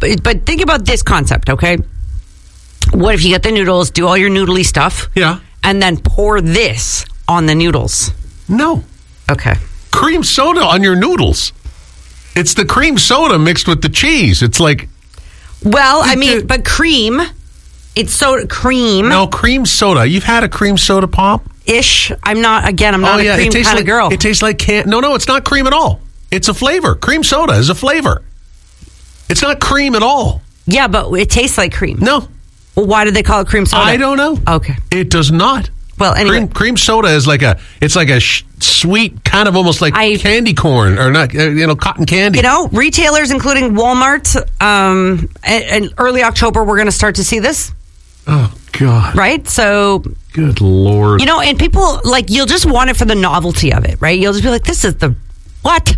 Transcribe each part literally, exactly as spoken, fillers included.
but, but think about this concept, okay? What if you get the noodles, do all your noodly stuff, yeah, and then pour this on the noodles? No. Okay. Cream soda on your noodles. It's the cream soda mixed with the cheese. It's like... Well, I mean, but cream, it's soda, cream. No, cream soda. You've had a cream soda pop? Ish. I'm not, again, I'm not oh, yeah, a cream kind like, of girl. It tastes like can. No, no, it's not cream at all. It's a flavor. Cream soda is a flavor. It's not cream at all. Yeah, but it tastes like cream. No. Well, why do they call it cream soda? I don't know. Okay. It does not. Well, anyway. Cream, cream soda is like a, it's like a sh- sweet, kind of almost like I, candy corn, or not, uh, you know, cotton candy. You know, retailers, including Walmart, um, and, and early October, we're going to start to see this. Oh, God. Right? So... Good Lord. You know, and people, like, you'll just want it for the novelty of it, right? You'll just be like, this is the, what?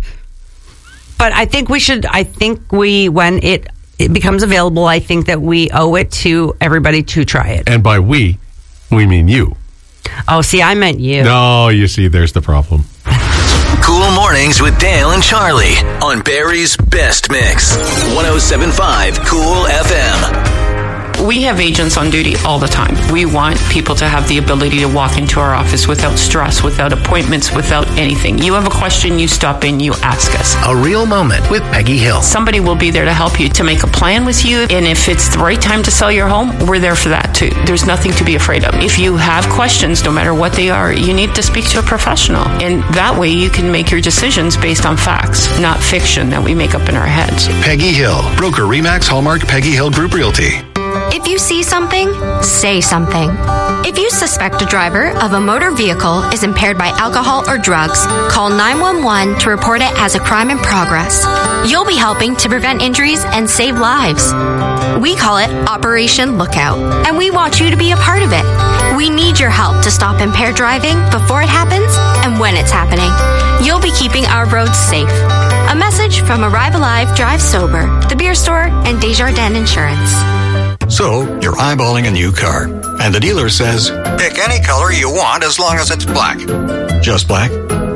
But I think we should, I think we, when it, it becomes available, I think that we owe it to everybody to try it. And by we, we mean you. Oh, see, I meant you. No, you see, there's the problem. Cool Mornings with Dale and Charlie on Barrie's Best Mix. one oh seven point five Cool F M. We have agents on duty all the time. We want people to have the ability to walk into our office without stress, without appointments, without anything. You have a question, you stop in, you ask us. A real moment with Peggy Hill. Somebody will be there to help you, to make a plan with you. And if it's the right time to sell your home, we're there for that too. There's nothing to be afraid of. If you have questions, no matter what they are, you need to speak to a professional. And that way you can make your decisions based on facts, not fiction that we make up in our heads. Peggy Hill, broker Remax Hallmark Peggy Hill Group Realty. If you see something, say something. If you suspect a driver of a motor vehicle is impaired by alcohol or drugs, call nine one one to report it as a crime in progress. You'll be helping to prevent injuries and save lives. We call it Operation Lookout, and we want you to be a part of it. We need your help to stop impaired driving before it happens and when it's happening. You'll be keeping our roads safe. A message from Arrive Alive, Drive Sober, The Beer Store, and Desjardins Insurance. So, you're eyeballing a new car, and the dealer says, pick any color you want as long as it's black. Just black?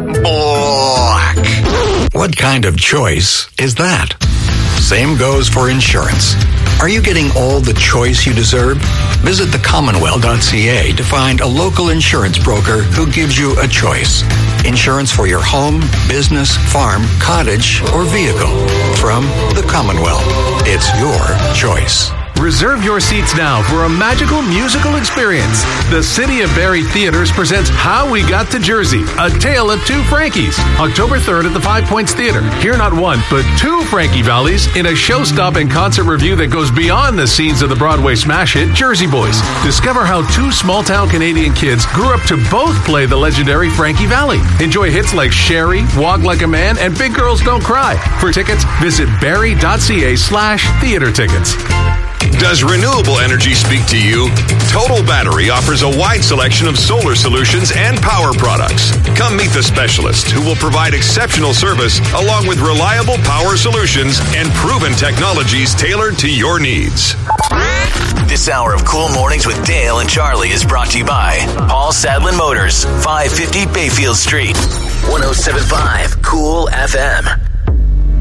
Black. What kind of choice is that? Same goes for insurance. Are you getting all the choice you deserve? Visit the commonwealth dot c a to find a local insurance broker who gives you a choice. Insurance for your home, business, farm, cottage, or vehicle. From the Commonwealth. It's your choice. Reserve your seats now for a magical musical experience. The City of Barrie Theaters presents How We Got to Jersey, A Tale of Two Frankies. October third at the Five Points Theater. Hear not one, but two Frankie Valleys in a show-stopping concert review that goes beyond the scenes of the Broadway smash hit Jersey Boys. Discover how two small-town Canadian kids grew up to both play the legendary Frankie Valli. Enjoy hits like Sherry, Walk Like a Man, and Big Girls Don't Cry. For tickets, visit barrie.ca slash theater tickets. Does renewable energy speak to you? Total Battery offers a wide selection of solar solutions and power products. Come meet the specialist who will provide exceptional service along with reliable power solutions and proven technologies tailored to your needs. This hour of Cool Mornings with Dale and Charlie is brought to you by Paul Sadlin Motors, five fifty Bayfield Street. one oh seven point five Cool F M.